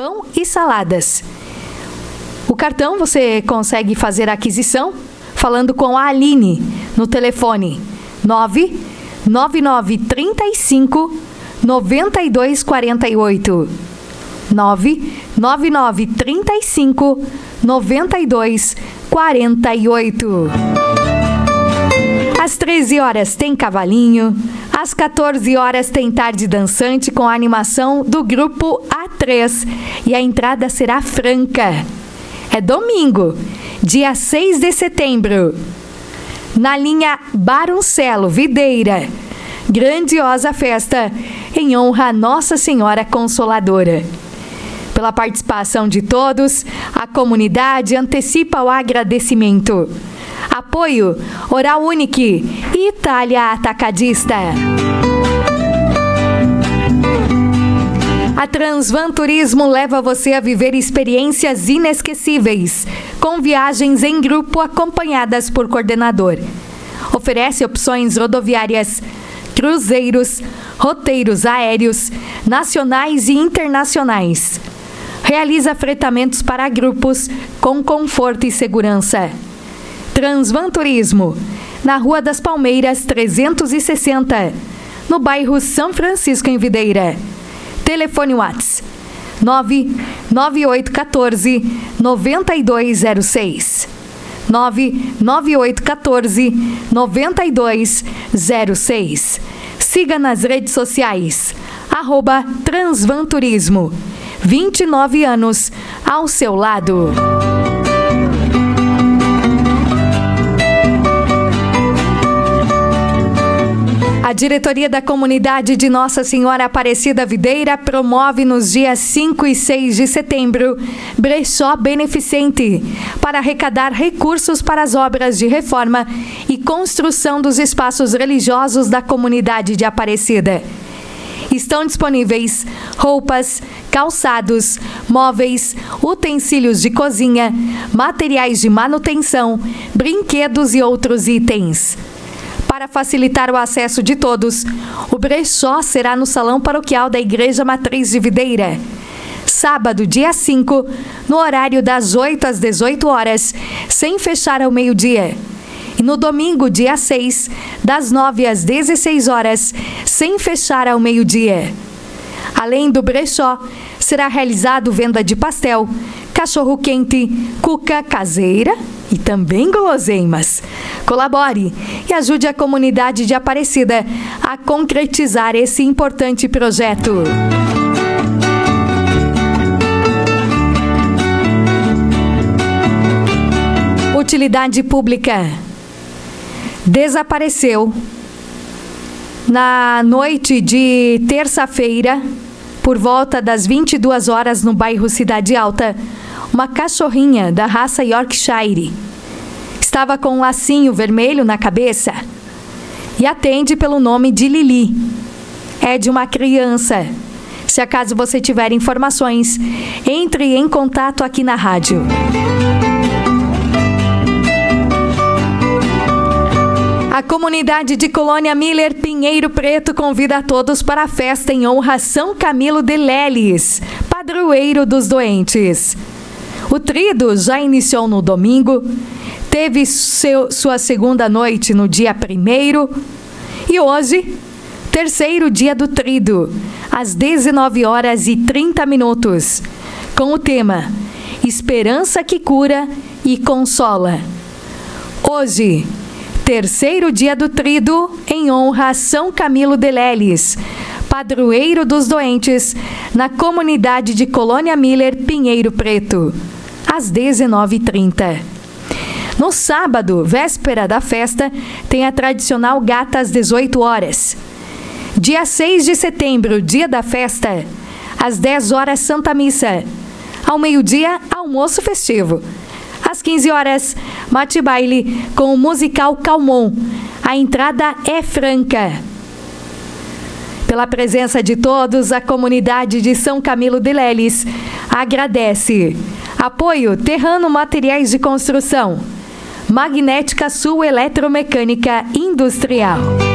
pão e saladas. O cartão você consegue fazer a aquisição falando com a Aline no telefone 99935 9248. 99935 9248. Às 13 horas tem Cavalinho. Às 14 horas tem Tarde Dançante com a animação do grupo A3. E a entrada será franca. É domingo, dia 6 de setembro. Na linha Baruncello Videira. Grandiosa festa em honra a Nossa Senhora Consoladora. Pela participação de todos, a comunidade antecipa o agradecimento. Apoio Oral Unique e Itália Atacadista. A Transvan Turismo leva você a viver experiências inesquecíveis, com viagens em grupo acompanhadas por coordenador. Oferece opções rodoviárias, cruzeiros, roteiros aéreos, nacionais e internacionais. Realiza fretamentos para grupos com conforto e segurança. Transvan Turismo, na Rua das Palmeiras 360, no bairro São Francisco, em Videira. Telefone WhatsApp 99814 9206. 99814 9206. Siga nas redes sociais, @Transvan Turismo. 29 anos ao seu lado. A diretoria da comunidade de Nossa Senhora Aparecida Videira promove nos dias 5 e 6 de setembro brechó beneficente para arrecadar recursos para as obras de reforma e construção dos espaços religiosos da comunidade de Aparecida. Estão disponíveis roupas, calçados, móveis, utensílios de cozinha, materiais de manutenção, brinquedos e outros itens. Para facilitar o acesso de todos, o brechó será no Salão Paroquial da Igreja Matriz de Videira. Sábado, dia 5, no horário das 8 às 18 horas, sem fechar ao meio-dia. E no domingo, dia 6, das 9 às 16 horas, sem fechar ao meio-dia. Além do brechó, será realizado venda de pastel, cachorro-quente, cuca caseira e também guloseimas. Colabore e ajude a comunidade de Aparecida a concretizar esse importante projeto. Utilidade pública. Desapareceu na noite de terça-feira, por volta das 22 horas, no bairro Cidade Alta, uma cachorrinha da raça Yorkshire. Estava com um lacinho vermelho na cabeça e atende pelo nome de Lili. É de uma criança. Se acaso você tiver informações, entre em contato aqui na rádio. A comunidade de Colônia Miller Pinheiro Preto convida a todos para a festa em honra a São Camilo de Leles, padroeiro dos doentes. O trido já iniciou no domingo, teve sua segunda noite no dia 1º e hoje, terceiro dia do trido, às 19h30, com o tema Esperança que cura e consola. Hoje, terceiro dia do trido em honra a São Camilo de Leles, padroeiro dos doentes, na comunidade de Colônia Miller Pinheiro Preto, às 19h30. No sábado, véspera da festa, tem a tradicional gata às 18 horas. Dia 6 de setembro, dia da festa, às 10 horas, Santa Missa. Ao meio-dia, almoço festivo. Às 15 horas, mate-baile com o musical Calmon. A entrada é franca. Pela presença de todos, a comunidade de São Camilo de Leles agradece. Apoio Terrano Materiais de Construção. Magnética Sul Eletromecânica Industrial.